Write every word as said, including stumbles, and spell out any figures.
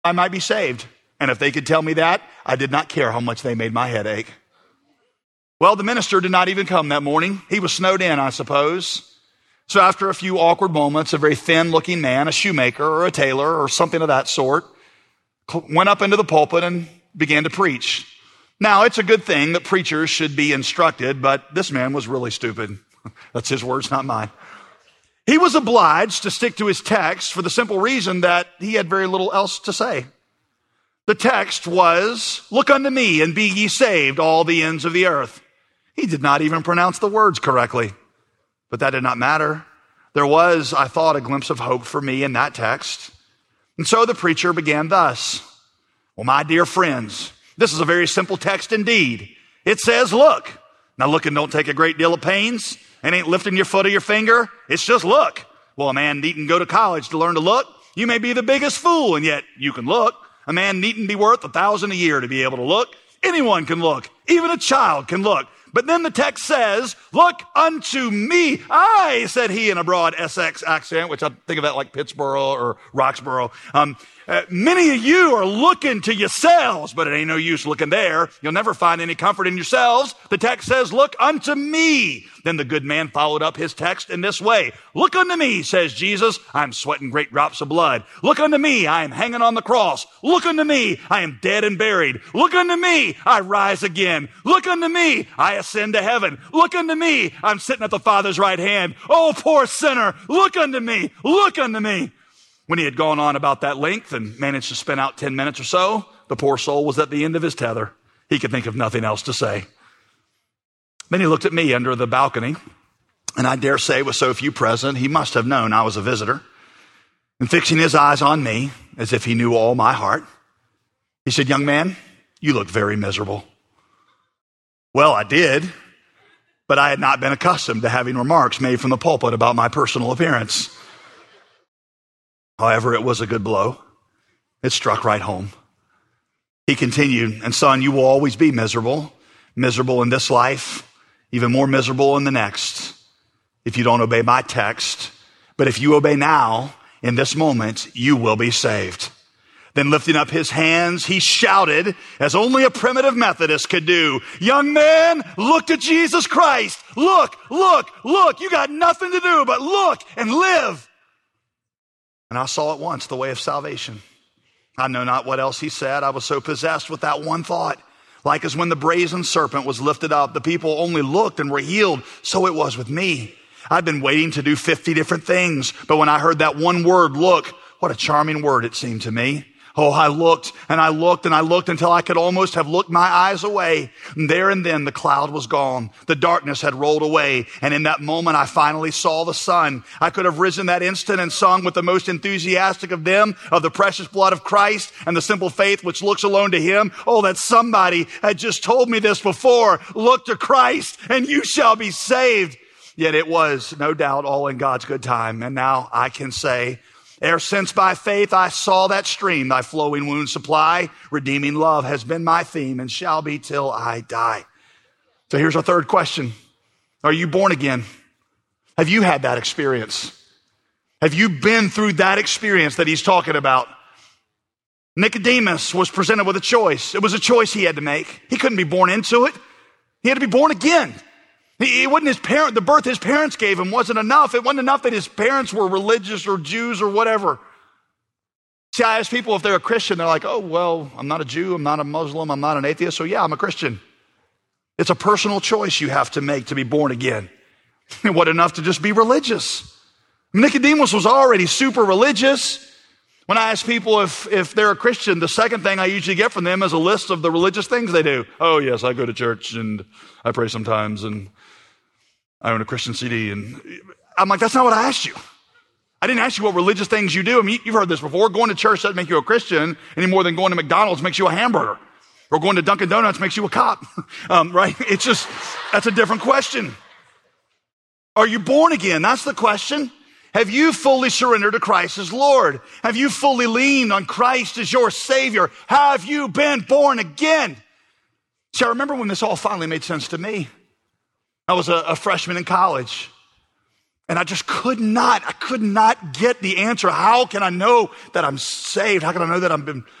I might be saved. And if they could tell me that, I did not care how much they made my head ache. Well, the minister did not even come that morning. He was snowed in, I suppose. So after a few awkward moments, a very thin-looking man, a shoemaker or a tailor or something of that sort, went up into the pulpit and began to preach. Now, it's a good thing that preachers should be instructed, but this man was really stupid. That's his words, not mine. He was obliged to stick to his text for the simple reason that he had very little else to say. The text was, "Look unto me and be ye saved, all the ends of the earth." He did not even pronounce the words correctly, but that did not matter. There was, I thought, a glimpse of hope for me in that text. And so the preacher began thus. Well, my dear friends, this is a very simple text indeed. It says, look. Now look, and don't take a great deal of pains. It ain't lifting your foot or your finger. It's just look. Well, a man needn't go to college to learn to look. You may be the biggest fool, and yet you can look. A man needn't be worth a thousand a year to be able to look. Anyone can look. Even a child can look. But then the text says, look unto me. I, said he in a broad Essex accent, which I think of that like Pittsburgh or Roxborough. Um, uh, many of you are looking to yourselves, but it ain't no use looking there. You'll never find any comfort in yourselves. The text says, look unto me. Then the good man followed up his text in this way. Look unto me, says Jesus. I'm sweating great drops of blood. Look unto me. I am hanging on the cross. Look unto me. I am dead and buried. Look unto me. I rise again. Look unto me. I ascend to heaven. Look unto me. I'm sitting at the Father's right hand. Oh, poor sinner. Look unto me. Look unto me. When he had gone on about that length and managed to spin out ten minutes or so, the poor soul was at the end of his tether. He could think of nothing else to say. Then he looked at me under the balcony, and I dare say with so few present, he must have known I was a visitor. And fixing his eyes on me, as if he knew all my heart, he said, young man, you look very miserable. Well, I did, but I had not been accustomed to having remarks made from the pulpit about my personal appearance. However, it was a good blow. It struck right home. He continued, and son, you will always be miserable, miserable in this life, even more miserable in the next, if you don't obey my text. But if you obey now, in this moment, you will be saved. Then lifting up his hands, he shouted, as only a primitive Methodist could do, young man, look to Jesus Christ. Look, look, look. You got nothing to do but look and live. And I saw at once the way of salvation. I know not what else he said. I was so possessed with that one thought. Like as when the brazen serpent was lifted up, the people only looked and were healed. So it was with me. I'd been waiting to do fifty different things. But when I heard that one word, look, what a charming word it seemed to me. Oh, I looked and I looked and I looked until I could almost have looked my eyes away. And there and then the cloud was gone. The darkness had rolled away. And in that moment, I finally saw the sun. I could have risen that instant and sung with the most enthusiastic of them of the precious blood of Christ and the simple faith which looks alone to him. Oh, that somebody had just told me this before. Look to Christ and you shall be saved. Yet it was no doubt all in God's good time. And now I can say, ere since by faith I saw that stream, thy flowing wounds supply, redeeming love has been my theme and shall be till I die. So here's our third question. Are you born again? Have you had that experience? Have you been through that experience that he's talking about? Nicodemus was presented with a choice. It was a choice he had to make. He couldn't be born into it. He had to be born again. It wasn't his parent, the birth his parents gave him wasn't enough. It wasn't enough that his parents were religious or Jews or whatever. See, I ask people if they're a Christian, they're like, oh, well, I'm not a Jew, I'm not a Muslim, I'm not an atheist, so yeah, I'm a Christian. It's a personal choice you have to make to be born again. It wasn't enough to just be religious. Nicodemus was already super religious. When I ask people if, if they're a Christian, the second thing I usually get from them is a list of the religious things they do. Oh, yes, I go to church and I pray sometimes and I own a Christian C D. And I'm like, that's not what I asked you. I didn't ask you what religious things you do. I mean, you've heard this before. Going to church doesn't make you a Christian any more than going to McDonald's makes you a hamburger. Or going to Dunkin' Donuts makes you a cop. um, right? It's just, that's a different question. Are you born again? That's the question. Have you fully surrendered to Christ as Lord? Have you fully leaned on Christ as your Savior? Have you been born again? See, I remember when this all finally made sense to me. I was a, a freshman in college. And I just could not, I could not get the answer. How can I know that I'm saved? How can I know that I've been